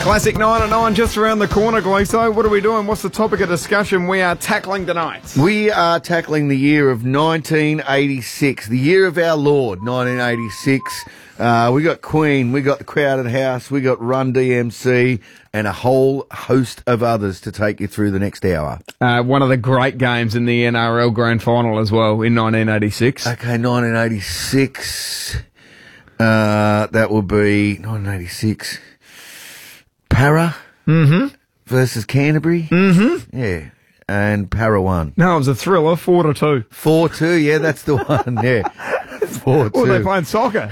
Classic 9 at 9 just around the corner, Gleeso. What are we doing? What's the topic of discussion we are tackling tonight? We are tackling the year of 1986, the year of our Lord, 1986. We got Queen, we got The Crowded House, we got Run DMC, and a whole host of others to take you through the next hour. One of the great games in the NRL Grand Final as well in 1986. Okay, 1986. That will be 1986. Para versus Canterbury. Yeah. And Para won. No, it was a thriller, 4-2. 4-2, yeah, that's the one, yeah. 4-2. Oh, they're playing soccer.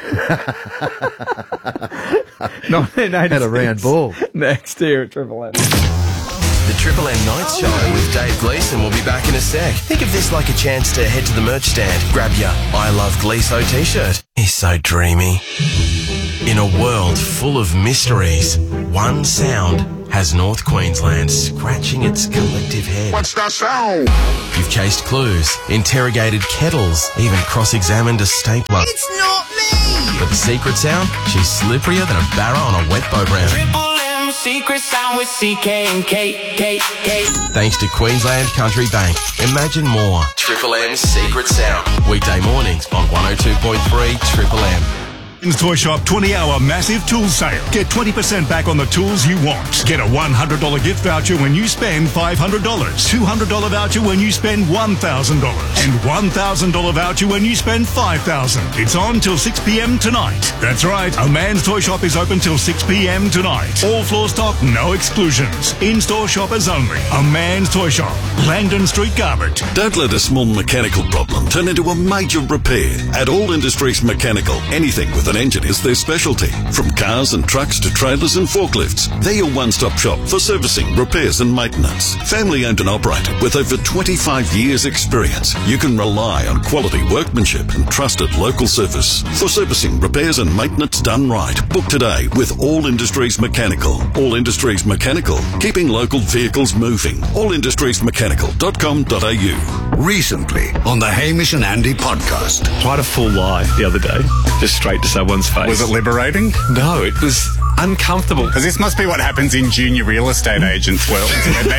1986. Had a round ball. Next year at Triple M. The Triple M Nights Show with Dave Gleeson will be back in a sec. Think of this like a chance to head to the merch stand, grab your I Love Gleeso t-shirt. He's so dreamy. In a world full of mysteries, one sound has North Queensland scratching its collective head. What's that sound? You've chased clues, interrogated kettles, even cross-examined a stapler. It's not me! But the secret sound? She's slipperier than a barra on a wet boat round. Triple M secret sound with CK and K. Thanks to Queensland Country Bank. Imagine more. Triple M's Secret Sound. Weekday mornings on 102.3 Triple M. Toy Shop 20-hour massive tool sale. Get 20% back on the tools you want. Get a $100 gift voucher when you spend $500. $200 voucher when you spend $1,000. And $1,000 voucher when you spend $5,000. It's on till 6 p.m. tonight. That's right. A Man's Toy Shop is open till 6 p.m. tonight. All floor stock, no exclusions. In-store shoppers only. A Man's Toy Shop. Langdon Street, Garbutt. Don't let a small mechanical problem turn into a major repair. At All Industries Mechanical, anything with an engine is their specialty. From cars and trucks to trailers and forklifts, they're your one-stop shop for servicing, repairs and maintenance. Family owned and operated with over 25 years experience, you can rely on quality workmanship and trusted local service. For servicing, repairs and maintenance done right, book today with All Industries Mechanical. All Industries Mechanical, keeping local vehicles moving. allindustriesmechanical.com.au. Recently on the Hamish and Andy podcast. Quite a full lie the other day, just straight to someone's face. Was it liberating? No, it was uncomfortable. Because this must be what happens in junior real estate agents' world.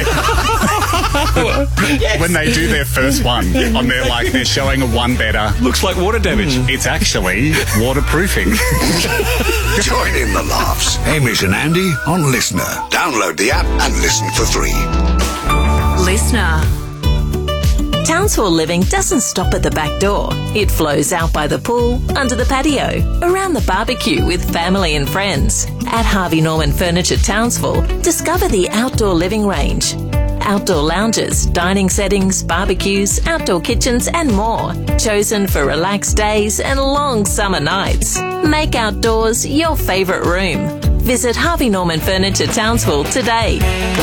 When they do their first one, on their they're showing a one-bedder. Looks like water damage. It's actually waterproofing. Join in the laughs. Hamish and Andy on Listener. Download the app and listen for free. Listener. Townsville living doesn't stop at the back door. It flows out by the pool, under the patio, around the barbecue with family and friends. At Harvey Norman Furniture Townsville, discover the outdoor living range. Outdoor lounges, dining settings, barbecues, outdoor kitchens and more. Chosen for relaxed days and long summer nights. Make outdoors your favourite room. Visit Harvey Norman Furniture Townsville today.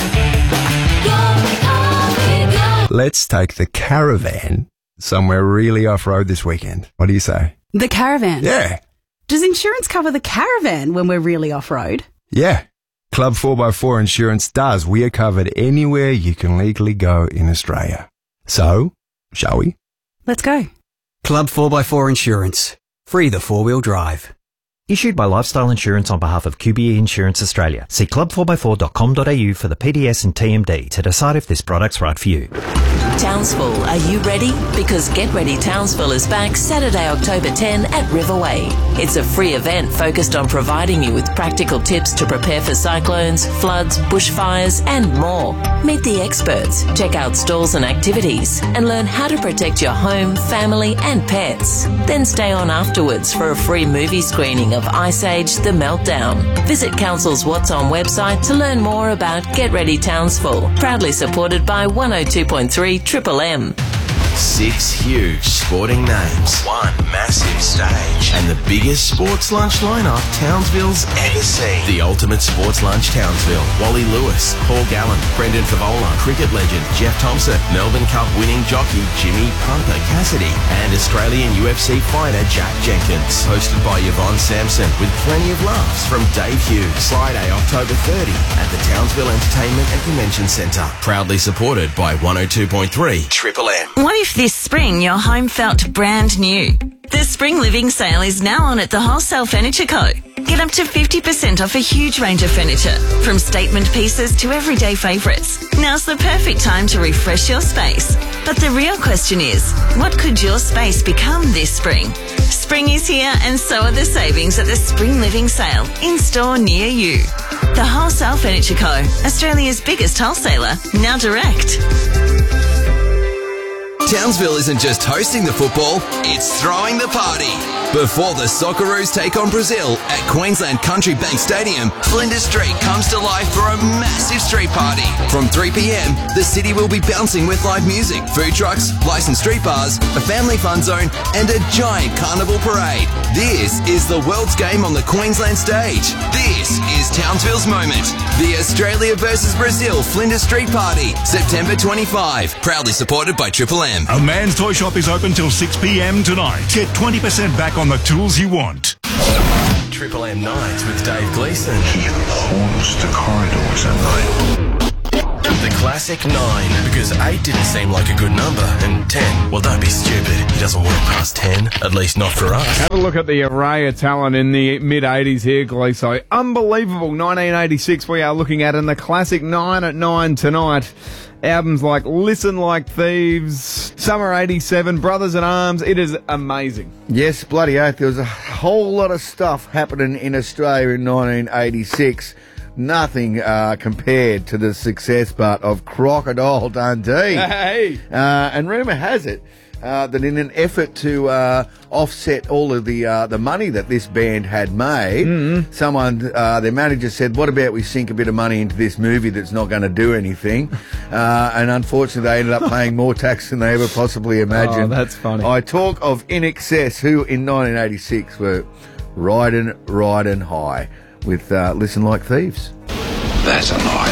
Let's take the caravan somewhere really off-road this weekend. What do you say? The caravan? Yeah. Does insurance cover the caravan when we're really off-road? Yeah. Club 4x4 Insurance does. We are covered anywhere you can legally go in Australia. So, shall we? Let's go. Club 4x4 Insurance. Free the four-wheel drive. Issued by Lifestyle Insurance on behalf of QBE Insurance Australia. See club4x4.com.au for the PDS and TMD to decide if this product's right for you. Townsville, are you ready? Because Get Ready Townsville is back Saturday, October 10 at Riverway. It's a free event focused on providing you with practical tips to prepare for cyclones, floods, bushfires and more. Meet the experts, check out stalls and activities and learn how to protect your home, family and pets. Then stay on afterwards for a free movie screening of Ice Age The Meltdown. Visit Council's What's On website to learn more about Get Ready Townsville. Proudly supported by 102.3 Triple M. 6 huge sporting names, one massive stage, and the biggest sports lunch lineup Townsville's ever seen. The ultimate sports lunch Townsville. Wally Lewis, Paul Gallen, Brendan Favola, cricket legend Jeff Thompson, Melbourne Cup winning jockey Jimmy Pumper Cassidy, and Australian UFC fighter Jack Jenkins. Hosted by Yvonne Sampson with plenty of laughs from Dave Hughes. Friday, October 30 at the Townsville Entertainment and Convention Centre. Proudly supported by 102.3 Triple M. Why do you if this spring your home felt brand new? The Spring Living Sale is now on at the Wholesale Furniture Co. Get up to 50% off a huge range of furniture, from statement pieces to everyday favourites. Now's the perfect time to refresh your space. But the real question is, what could your space become this spring? Spring is here and so are the savings at the Spring Living Sale, in store near you. The Wholesale Furniture Co., Australia's biggest wholesaler, now direct. Townsville isn't just hosting the football, it's throwing the party. Before the Socceroos take on Brazil at Queensland Country Bank Stadium, Flinders Street comes to life for a massive street party. From 3 p.m, the city will be bouncing with live music, food trucks, licensed street bars, a family fun zone, and a giant carnival parade. This is the world's game on the Queensland stage. This is Townsville's moment. The Australia versus Brazil Flinders Street Party, September 25. Proudly supported by Triple M. A Man's Toy Shop is open till 6 p.m. tonight. Get 20% back on the tools you want. Triple M Nights with Dave Gleeson. He haunts the corridors at night. The classic 9, because 8 didn't seem like a good number, and 10, well, don't be stupid. He doesn't work past 10, at least not for us. Have a look at the array of talent in the mid-80s here, Gleeso. Unbelievable 1986 we are looking at, and the classic 9 at 9 tonight. Albums like Listen Like Thieves, Summer 87, Brothers in Arms. It is amazing. Yes, bloody oath. There was a whole lot of stuff happening in Australia in 1986. Nothing compared to the success but of Crocodile Dundee. Hey! And rumour has it that in an effort to offset all of the money that this band had made, someone, their manager said, what about we sink a bit of money into this movie that's not going to do anything? And unfortunately, they ended up paying more tax than they ever possibly imagined. Oh, that's funny. I talk of In Excess, who in 1986 were riding high with Listen Like Thieves. That's a lie.